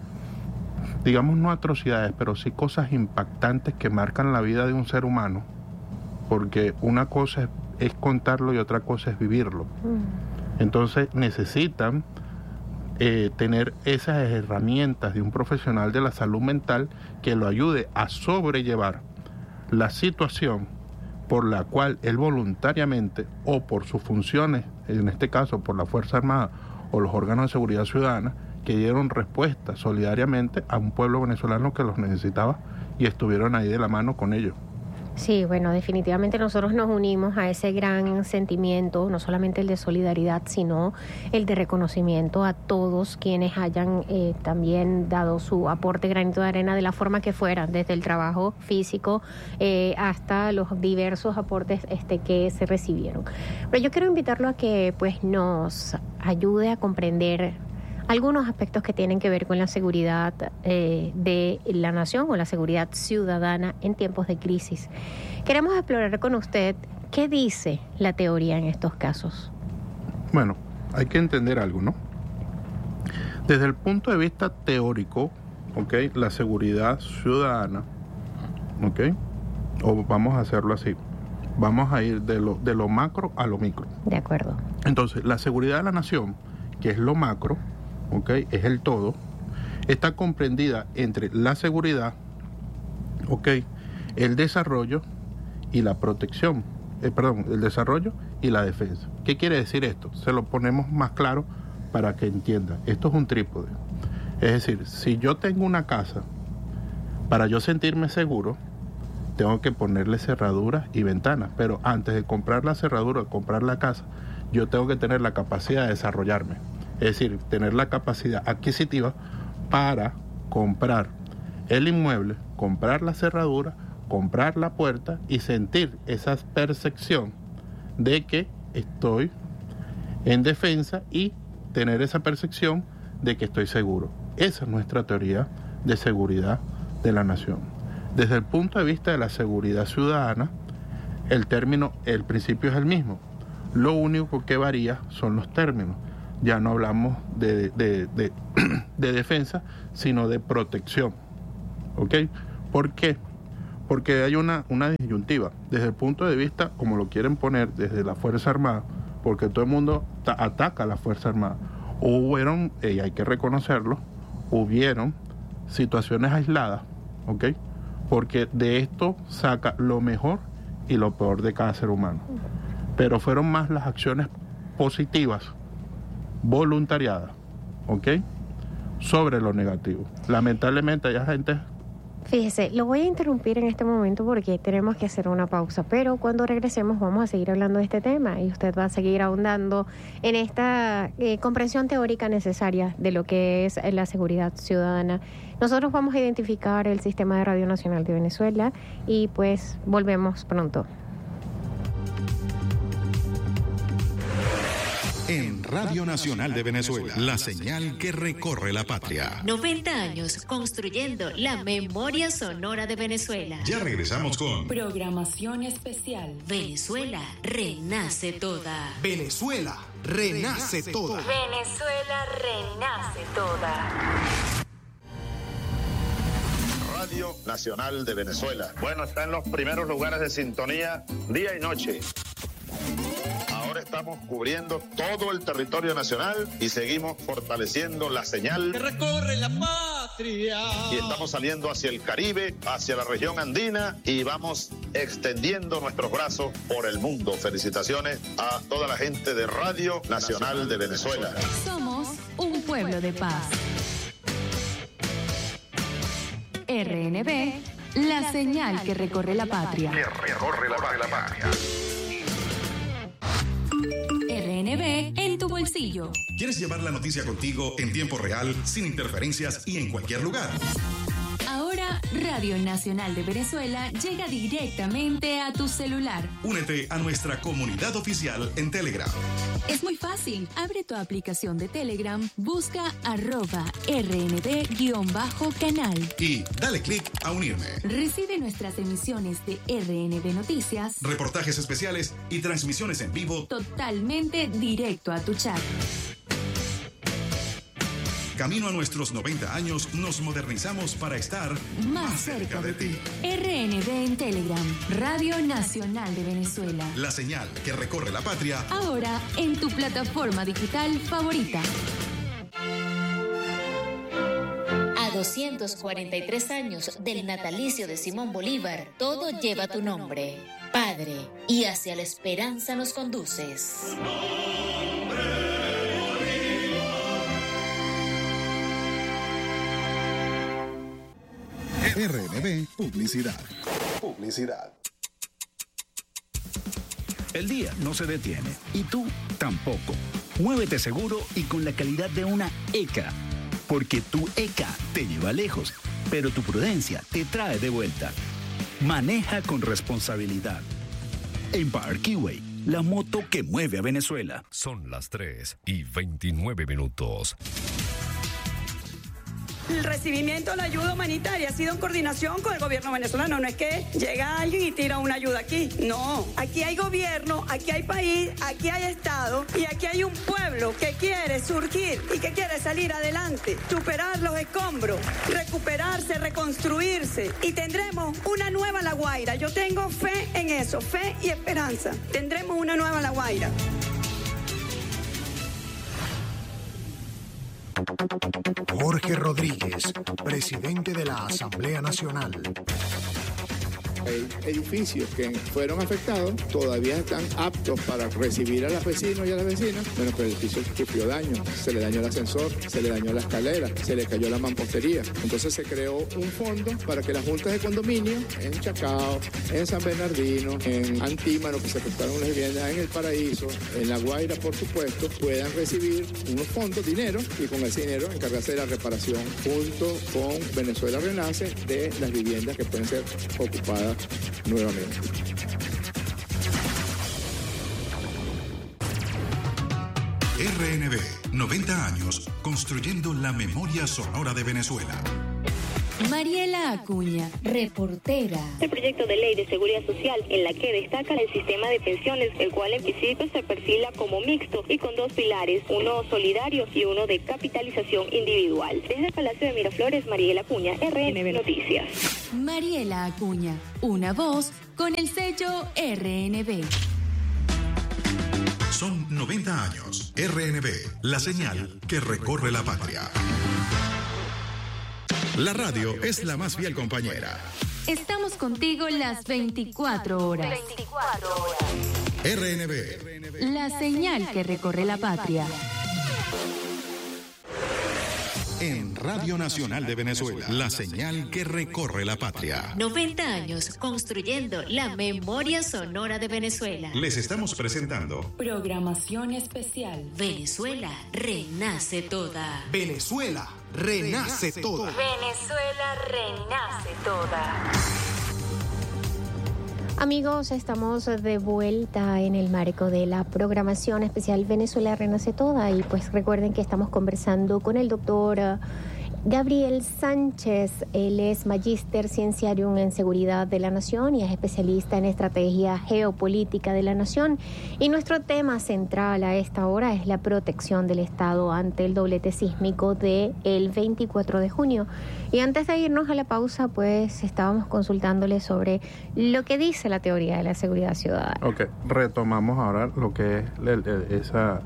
digamos, no atrocidades, pero sí cosas impactantes que marcan la vida de un ser humano, porque una cosa es, es contarlo y otra cosa es vivirlo. Entonces necesitan eh, tener esas herramientas de un profesional de la salud mental que lo ayude a sobrellevar la situación por la cual él voluntariamente o por sus funciones, en este caso por la Fuerza Armada o los órganos de seguridad ciudadana, que dieron respuesta solidariamente a un pueblo venezolano que los necesitaba y estuvieron ahí de la mano con ellos. Sí, bueno, definitivamente nosotros nos unimos a ese gran sentimiento, no solamente el de solidaridad, sino el de reconocimiento a todos quienes hayan eh, también dado su aporte, granito de arena, de la forma que fuera, desde el trabajo físico eh, hasta los diversos aportes este, que se recibieron. Pero yo quiero invitarlo a que pues nos ayude a comprender algunos aspectos que tienen que ver con la seguridad eh, de la nación o la seguridad ciudadana en tiempos de crisis. Queremos explorar con usted qué dice la teoría en estos casos. Bueno, hay que entender algo, ¿no? Desde el punto de vista teórico, ¿ok? La seguridad ciudadana, ¿ok? O vamos a hacerlo así, vamos a ir de lo, de lo macro a lo micro. De acuerdo. Entonces, la seguridad de la nación, que es lo macro, ¿ok? Es el todo, está comprendida entre la seguridad, ¿ok? El desarrollo y la protección, eh, perdón, el desarrollo y la defensa. ¿Qué quiere decir esto? Se lo ponemos más claro para que entiendan. Esto es un trípode. Es decir, si yo tengo una casa, para yo sentirme seguro, tengo que ponerle cerraduras y ventanas, pero antes de comprar la cerradura, comprar la casa, yo tengo que tener la capacidad de desarrollarme. Es decir, tener la capacidad adquisitiva para comprar el inmueble, comprar la cerradura, comprar la puerta y sentir esa percepción de que estoy en defensa y tener esa percepción de que estoy seguro. Esa es nuestra teoría de seguridad de la nación. Desde el punto de vista de la seguridad ciudadana, el término, el principio es el mismo. Lo único que varía son los términos. ya no hablamos de, de, de, de defensa, sino de protección. ¿Ok? ¿Por qué? Porque hay una, una disyuntiva. Desde el punto de vista, como lo quieren poner, desde la Fuerza Armada, porque todo el mundo ta- ataca a la Fuerza Armada. Hubieron, y hay que reconocerlo, hubieron situaciones aisladas, ¿ok? Porque de esto saca lo mejor y lo peor de cada ser humano. Pero fueron más las acciones positivas, voluntariadas, ¿ok? Sobre lo negativo. Lamentablemente hay gente... Fíjese, lo voy a interrumpir en este momento porque tenemos que hacer una pausa, pero cuando regresemos vamos a seguir hablando de este tema y usted va a seguir ahondando en esta eh, comprensión teórica necesaria de lo que es la seguridad ciudadana. Nosotros vamos a identificar el Sistema de Radio Nacional de Venezuela y pues volvemos pronto. En Radio Nacional de Venezuela, la señal que recorre la patria. noventa años construyendo la memoria sonora de Venezuela. Ya regresamos con Programación especial. Venezuela renace toda. Venezuela renace toda. Venezuela renace toda. Radio Nacional de Venezuela. Bueno, está en los primeros lugares de sintonía día y noche. Ahora estamos cubriendo todo el territorio nacional y seguimos fortaleciendo la señal que recorre la patria. Y estamos saliendo hacia el Caribe, hacia la región andina y vamos extendiendo nuestros brazos por el mundo. Felicitaciones a toda la gente de Radio Nacional de Venezuela. Somos un pueblo de paz. R N B, la señal que recorre la patria. Que recorre la patria. R N B en tu bolsillo. ¿Quieres llevar la noticia contigo en tiempo real, sin interferencias y en cualquier lugar? Ahora, Radio Nacional de Venezuela llega directamente a tu celular. Únete a nuestra comunidad oficial en Telegram. Es muy fácil. Abre tu aplicación de Telegram, busca arroba rnb-canal. Y dale clic a unirme. Recibe nuestras emisiones de R N B Noticias, reportajes especiales y transmisiones en vivo totalmente directo a tu chat. Camino a nuestros noventa años, nos modernizamos para estar más, más cerca, cerca de ti. R N B en Telegram, Radio Nacional de Venezuela. La señal que recorre la patria. Ahora en tu plataforma digital favorita. A doscientos cuarenta y tres años del natalicio de Simón Bolívar, todo lleva tu nombre, Padre, y hacia la esperanza nos conduces. R N B Publicidad. Publicidad. El día no se detiene y tú tampoco. Muévete seguro y con la calidad de una E C A. Porque tu E C A te lleva lejos, pero tu prudencia te trae de vuelta. Maneja con responsabilidad. En Parkway, la moto que mueve a Venezuela. Son las tres y veintinueve minutos. El recibimiento de la ayuda humanitaria ha sido en coordinación con el gobierno venezolano. No es que llega alguien y tira una ayuda aquí. No, aquí hay gobierno, aquí hay país, aquí hay Estado y aquí hay un pueblo que quiere surgir y que quiere salir adelante, superar los escombros, recuperarse, reconstruirse y tendremos una nueva La Guaira. Yo tengo fe en eso, fe y esperanza. Tendremos una nueva La Guaira. Jorge Rodríguez, presidente de la Asamblea Nacional. Hay edificios que fueron afectados, todavía están aptos para recibir a los vecinos y a las vecinas. Bueno, pero el edificio sufrió daño, se le dañó el ascensor, se le dañó la escalera, se le cayó la mampostería. Entonces se creó un fondo para que las juntas de condominio en Chacao, en San Bernardino, en Antímano, que se afectaron las viviendas en El Paraíso, en La Guaira, por supuesto, puedan recibir unos fondos, dinero, y con ese dinero encargarse de la reparación junto con Venezuela Renace de las viviendas que pueden ser ocupadas nuevamente. R N B, noventa años construyendo la memoria sonora de Venezuela. Mariela Acuña, reportera. El proyecto de ley de seguridad social en la que destaca el sistema de pensiones, el cual en principio se perfila como mixto y con dos pilares, uno solidario y uno de capitalización individual. Desde el Palacio de Miraflores, Mariela Acuña, R N B Noticias. Mariela Acuña, una voz con el sello R N B. Son noventa años. R N B, la señal que recorre la patria. La radio es la más fiel compañera. Estamos contigo las veinticuatro horas. veinticuatro horas. R N B, la señal que recorre la patria. En Radio Nacional de Venezuela, la señal que recorre la patria. noventa años construyendo la memoria sonora de Venezuela. Les estamos presentando Programación especial. Venezuela renace toda. Venezuela renace toda. Venezuela renace toda. Amigos, estamos de vuelta en el marco de la programación especial Venezuela Renace Toda y pues recuerden que estamos conversando con el doctor uh, Gabriel Sánchez. Él es magíster cienciarium en seguridad de la nación y es especialista en estrategia geopolítica de la nación. Y nuestro tema central a esta hora es la protección del Estado ante el doblete sísmico del veinticuatro de junio. Y antes de irnos a la pausa, pues estábamos consultándole sobre lo que dice la teoría de la seguridad ciudadana. Ok, retomamos ahora lo que es el, el, esa...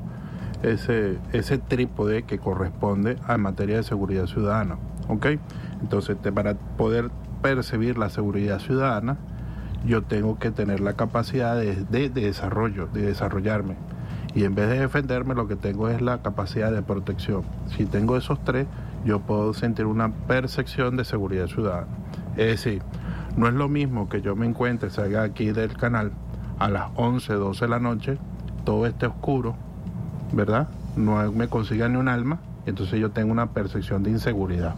ese ese trípode que corresponde a materia de seguridad ciudadana, ¿ok? Entonces, te, para poder percibir la seguridad ciudadana, yo tengo que tener la capacidad de, de, de desarrollo, de desarrollarme. Y en vez de defenderme, lo que tengo es la capacidad de protección. Si tengo esos tres, yo puedo sentir una percepción de seguridad ciudadana. Es decir, no es lo mismo que yo me encuentre, salga aquí del canal a las once, doce de la noche, todo esté oscuro, ¿verdad? No me consiga ni un alma, entonces yo tengo una percepción de inseguridad.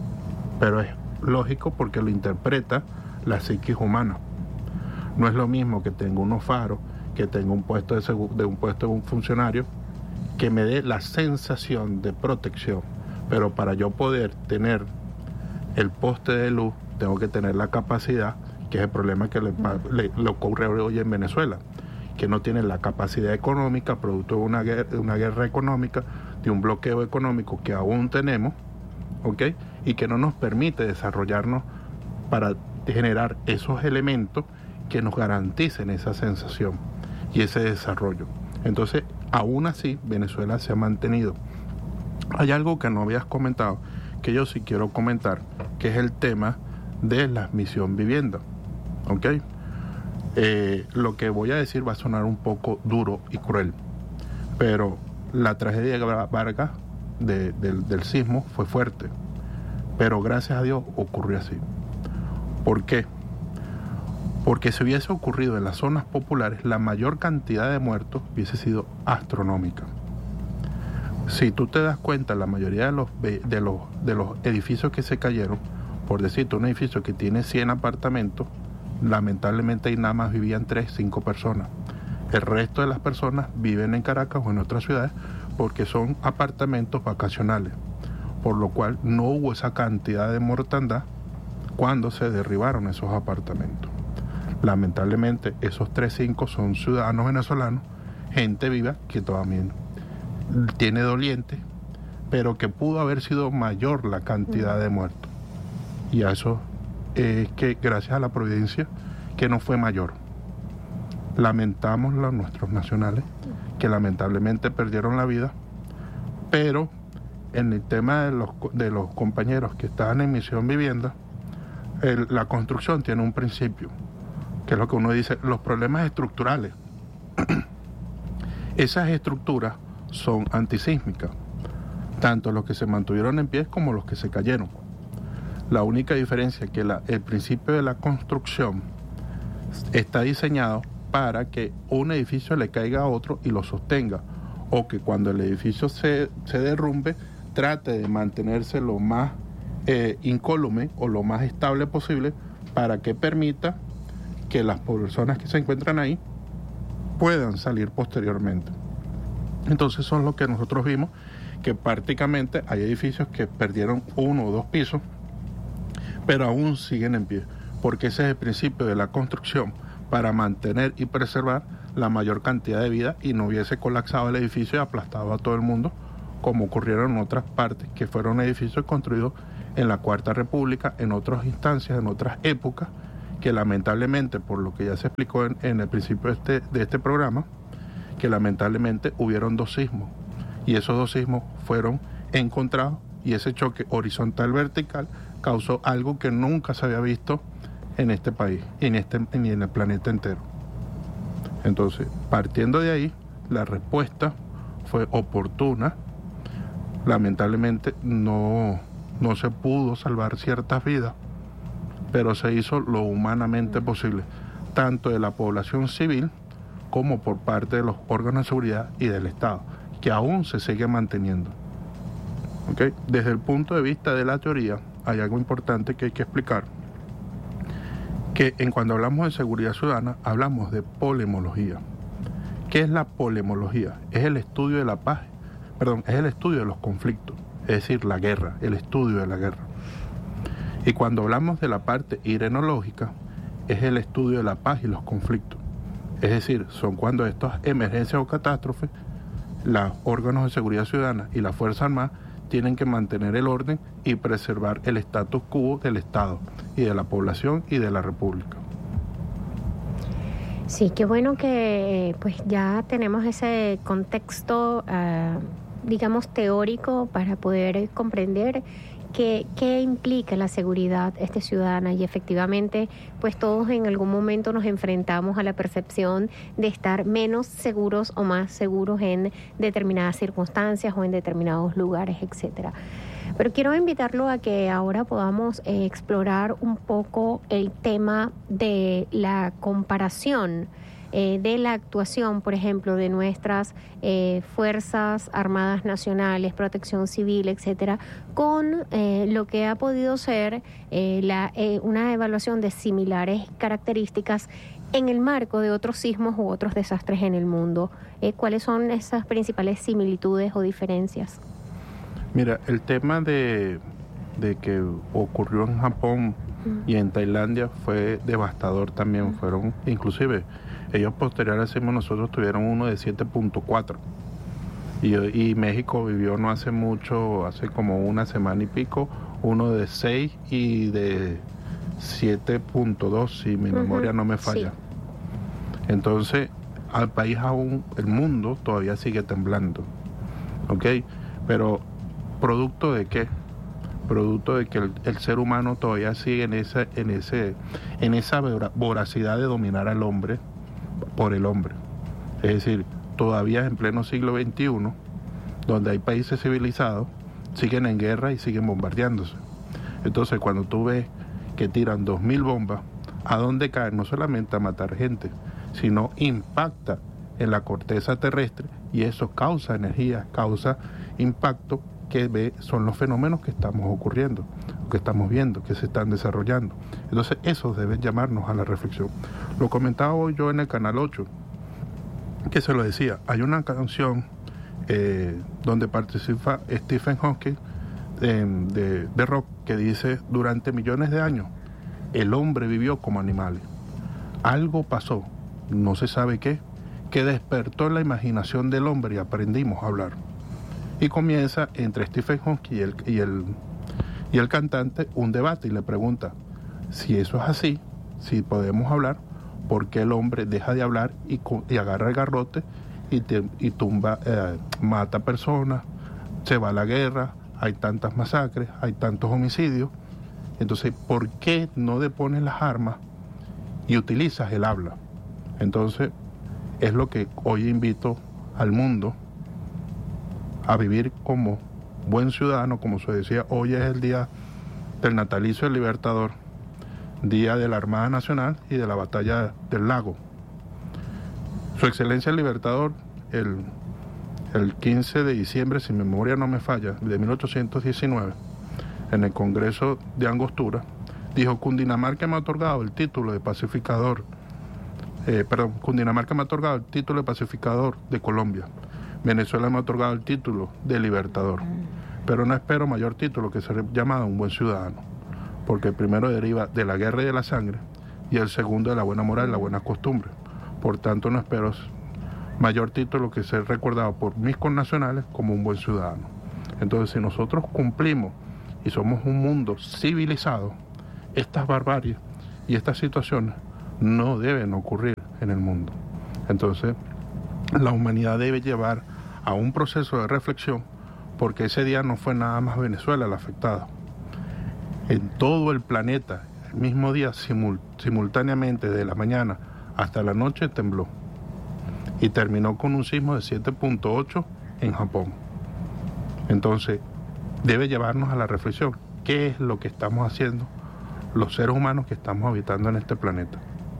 Pero es lógico porque lo interpreta la psiquis humana. No es lo mismo que tenga unos faros, que tenga un puesto de, segu- de un puesto de un funcionario, que me dé la sensación de protección. Pero para yo poder tener el poste de luz, tengo que tener la capacidad, que es el problema que le, le, le ocurre hoy en Venezuela, que no tienen la capacidad económica, producto de una guerra, de una guerra económica, de un bloqueo económico que aún tenemos, ¿ok? Y que no nos permite desarrollarnos para generar esos elementos que nos garanticen esa sensación y ese desarrollo. Entonces, aún así, Venezuela se ha mantenido. Hay algo que no habías comentado, que yo sí quiero comentar, que es el tema de la misión vivienda, ¿ok? Eh, lo que voy a decir va a sonar un poco duro y cruel, pero la tragedia de Vargas de, de, del sismo fue fuerte, pero gracias a Dios ocurrió así. ¿Por qué? Porque si hubiese ocurrido en las zonas populares, la mayor cantidad de muertos hubiese sido astronómica. Si tú te das cuenta, la mayoría de los, de los, de los edificios que se cayeron, por decirte, un edificio que tiene cien apartamentos, lamentablemente ahí nada más vivían tres, cinco personas. El resto de las personas viven en Caracas o en otras ciudades porque son apartamentos vacacionales, por lo cual no hubo esa cantidad de mortandad cuando se derribaron esos apartamentos. Lamentablemente esos tres, cinco son ciudadanos venezolanos, gente viva que también tiene doliente, pero que pudo haber sido mayor la cantidad de muertos. Y a eso es que gracias a la providencia que no fue mayor. Lamentamos a nuestros nacionales que lamentablemente perdieron la vida, pero en el tema de los, de los compañeros que estaban en misión vivienda, el, la construcción tiene un principio, que es lo que uno dice, los problemas estructurales. Esas estructuras son antisísmicas, tanto los que se mantuvieron en pie como los que se cayeron. La única diferencia es que la, el principio de la construcción está diseñado para que un edificio le caiga a otro y lo sostenga, o que cuando el edificio se, se derrumbe, trate de mantenerse lo más eh, incólume o lo más estable posible para que permita que las personas que se encuentran ahí puedan salir posteriormente. Entonces son lo que nosotros vimos, que prácticamente hay edificios que perdieron uno o dos pisos, pero aún siguen en pie, porque ese es el principio de la construcción para mantener y preservar la mayor cantidad de vida y no hubiese colapsado el edificio y aplastado a todo el mundo, como ocurrieron en otras partes, que fueron edificios construidos en la Cuarta República, en otras instancias, en otras épocas, que lamentablemente, por lo que ya se explicó en, en el principio de este, de este programa, que lamentablemente hubieron dos sismos, y esos dos sismos fueron encontrados, y ese choque horizontal-vertical causó algo que nunca se había visto en este país, y en este, ni en el planeta entero. Entonces, partiendo de ahí, la respuesta fue oportuna. Lamentablemente no, no se pudo salvar ciertas vidas, pero se hizo lo humanamente posible, tanto de la población civil como por parte de los órganos de seguridad y del Estado, que aún se sigue manteniendo. ¿Okay? Desde el punto de vista de la teoría, hay algo importante que hay que explicar, que en cuando hablamos de seguridad ciudadana, hablamos de polemología. ¿Qué es la polemología? Es el estudio de la paz, perdón, es el estudio de los conflictos, es decir, la guerra, el estudio de la guerra. Y cuando hablamos de la parte irenológica, es el estudio de la paz y los conflictos. Es decir, son cuando estas emergencias o catástrofes, los órganos de seguridad ciudadana y la Fuerza Armada tienen que mantener el orden y preservar el status quo del Estado y de la población y de la República. Sí, qué bueno que pues ya tenemos ese contexto, uh, digamos, teórico para poder comprender qué, qué implica la seguridad este ciudadana, y efectivamente pues todos en algún momento nos enfrentamos a la percepción de estar menos seguros o más seguros en determinadas circunstancias o en determinados lugares, etcétera. Pero quiero invitarlo a que ahora podamos eh, explorar un poco el tema de la comparación eh, de la actuación, por ejemplo, de nuestras eh, Fuerzas Armadas Nacionales, Protección Civil, etcétera, con eh, lo que ha podido ser eh, la, eh, una evaluación de similares características en el marco de otros sismos u otros desastres en el mundo. Eh, ¿Cuáles son esas principales similitudes o diferencias? Mira, el tema de, de que ocurrió en Japón mm. y en Tailandia fue devastador también. Mm. Fueron, inclusive, ellos posterior al sismo nosotros tuvieron uno de siete punto cuatro. Y, y México vivió no hace mucho, hace como una semana y pico, uno de seis y de siete punto dos, si mi uh-huh. memoria no me falla. Sí. Entonces, al país aún, el mundo todavía sigue temblando. ¿Ok? Pero ¿producto de qué? Producto de que el, el ser humano todavía sigue en esa, en ese, en esa voracidad de dominar al hombre por el hombre. Es decir, todavía en pleno siglo veintiuno, donde hay países civilizados, siguen en guerra y siguen bombardeándose. Entonces, cuando tú ves que tiran dos mil bombas, ¿a dónde caen? No solamente a matar gente, sino impacta en la corteza terrestre, y eso causa energía, causa impacto, que ve, son los fenómenos que estamos ocurriendo, que estamos viendo, que se están desarrollando. Entonces, eso debe llamarnos a la reflexión. Lo comentaba hoy yo en el Canal ocho, que se lo decía, hay una canción eh, donde participa Stephen Hawking eh, de, de rock, que dice: durante millones de años el hombre vivió como animales. Algo pasó, no se sabe qué, que despertó la imaginación del hombre y aprendimos a hablar. Y comienza entre Stephen Hawking y el, y, el, y el cantante un debate, y le pregunta: si eso es así, si podemos hablar, ¿por qué el hombre deja de hablar y, y agarra el garrote y, te, y tumba, eh, mata personas, se va a la guerra, hay tantas masacres, hay tantos homicidios? Entonces, ¿por qué no depones las armas y utilizas el habla? Entonces, es lo que hoy invito al mundo a vivir como buen ciudadano. Como se decía, hoy es el día del natalicio del Libertador, día de la Armada Nacional y de la Batalla del Lago. Su Excelencia el Libertador, el, el quince de diciembre, si mi memoria no me falla, de mil ochocientos diecinueve, en el Congreso de Angostura, dijo: Cundinamarca me ha otorgado el título de pacificador, eh, perdón, Cundinamarca me ha otorgado el título de pacificador de Colombia. Venezuela me ha otorgado el título de libertador, pero no espero mayor título que ser llamado un buen ciudadano. porque el primero deriva de la guerra y de la sangre, y el segundo de la buena moral y la buena costumbre. Por tanto, no espero mayor título que ser recordado por mis connacionales como un buen ciudadano. Entonces, si nosotros cumplimos y somos un mundo civilizado, estas barbaries y estas situaciones no deben ocurrir en el mundo. Entonces, la humanidad debe llevar a un proceso de reflexión, porque ese día no fue nada más Venezuela la afectada. En todo el planeta, el mismo día, simul- simultáneamente, de la mañana hasta la noche, tembló. Y terminó con un sismo de siete punto ocho en Japón. Entonces, debe llevarnos a la reflexión. ¿Qué es lo que estamos haciendo los seres humanos que estamos habitando en este planeta?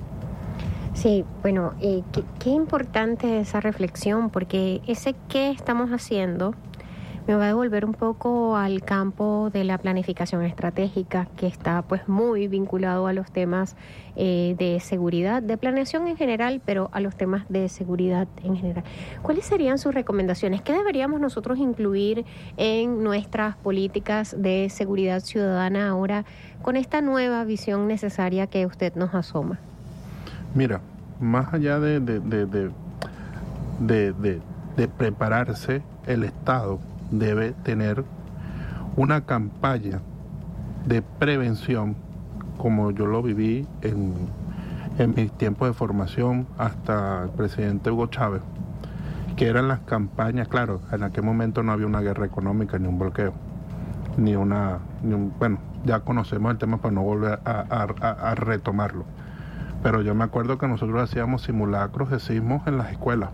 Sí, bueno, eh, qué, qué importante esa reflexión, porque ese qué estamos haciendo me va a devolver un poco al campo de la planificación estratégica, que está pues muy vinculado a los temas eh, de seguridad, de planeación en general, pero a los temas de seguridad en general. ¿Cuáles serían sus recomendaciones? ¿Qué deberíamos nosotros incluir en nuestras políticas de seguridad ciudadana ahora con esta nueva visión necesaria que usted nos asoma? Mira, más allá de, de, de, de, de, de, de prepararse, el Estado debe tener una campaña de prevención, como yo lo viví en, en mis tiempos de formación hasta el presidente Hugo Chávez, que eran las campañas. Claro, en aquel momento no había una guerra económica, ni un bloqueo, ni una, ni un, bueno, ya conocemos el tema para no volver a, a, a, a retomarlo, pero yo me acuerdo que nosotros hacíamos simulacros de sismos en las escuelas,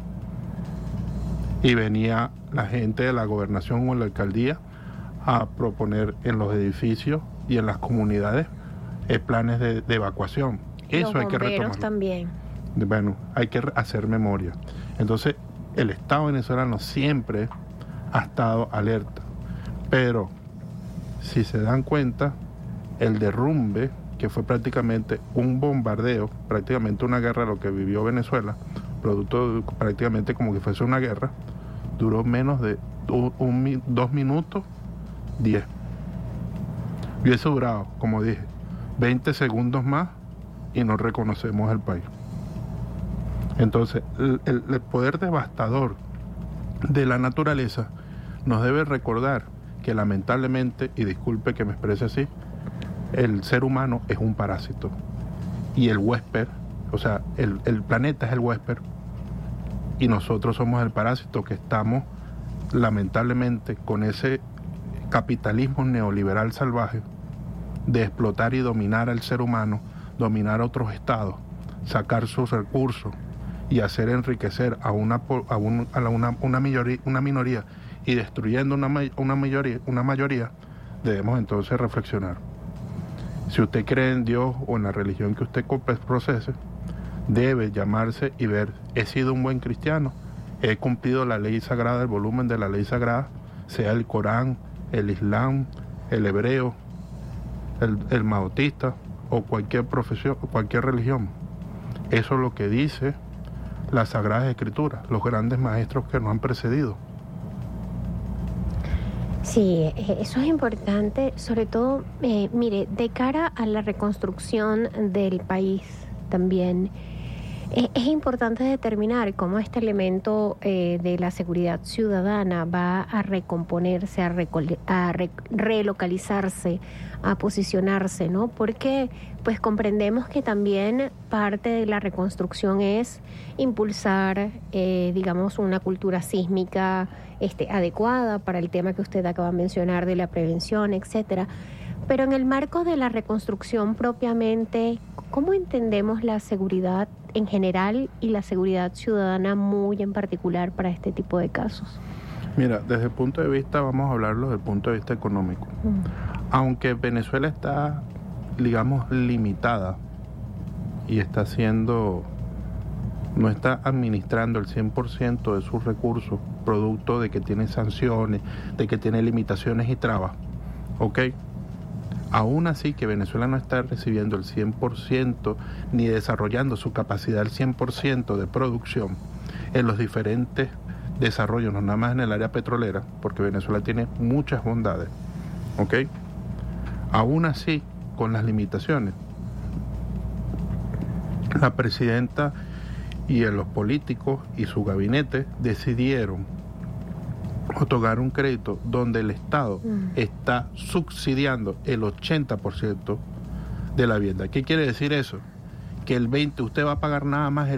y venía la gente de la gobernación o la alcaldía a proponer en los edificios y en las comunidades eh, planes de, de evacuación. Eso hay que retomarlo. También. Bueno, hay que hacer memoria. Entonces, el Estado venezolano siempre ha estado alerta, pero si se dan cuenta, el derrumbe, que fue prácticamente un bombardeo, prácticamente una guerra, lo que vivió Venezuela, producto de, prácticamente como que fuese una guerra, duró menos de un, un, dos minutos diez. Hubiese durado, como dije, veinte segundos más y no reconocemos el país. Entonces, el, el, el poder devastador de la naturaleza nos debe recordar que lamentablemente, y disculpe que me exprese así, el ser humano es un parásito. Y el huésped, o sea, el, el planeta es el huésped, y nosotros somos el parásito que estamos, lamentablemente, con ese capitalismo neoliberal salvaje de explotar y dominar al ser humano, dominar a otros estados, sacar sus recursos y hacer enriquecer a una a, un, a la, una, una, minoría, una minoría y destruyendo una, una, mayoría, una mayoría, debemos entonces reflexionar. Si usted cree en Dios o en la religión que usted procese, debe llamarse y ver, he sido un buen cristiano, he cumplido la ley sagrada, el volumen de la ley sagrada, sea el Corán, el Islam, el hebreo, el, el maotista o cualquier profesión, cualquier religión. Eso es lo que dice las Sagradas Escrituras, los grandes maestros que nos han precedido. Sí, eso es importante, sobre todo, eh, mire, de cara a la reconstrucción del país también, eh, es importante determinar cómo este elemento eh, de la seguridad ciudadana va a recomponerse, a, recol- a re- relocalizarse, a posicionarse, ¿no? Porque pues comprendemos que también parte de la reconstrucción es impulsar, eh, digamos, una cultura sísmica este, adecuada para el tema que usted acaba de mencionar de la prevención, etcétera. Pero en el marco de la reconstrucción propiamente, ¿cómo entendemos la seguridad en general y la seguridad ciudadana muy en particular para este tipo de casos? Mira, desde el punto de vista, vamos a hablarlo desde el punto de vista económico. Mm. Aunque Venezuela está, digamos, limitada y está haciendo, no está administrando el cien por ciento de sus recursos, producto de que tiene sanciones, de que tiene limitaciones y trabas, ¿ok? Aún así que Venezuela no está recibiendo el cien por ciento ni desarrollando su capacidad al cien por ciento de producción en los diferentes desarrollos, no nada más en el área petrolera, porque Venezuela tiene muchas bondades, ¿ok? Aún así, con las limitaciones. La presidenta y los políticos y su gabinete decidieron otorgar un crédito donde el Estado mm. está subsidiando el ochenta por ciento de la vivienda. ¿Qué quiere decir eso? Que el veinte, usted va a pagar nada más el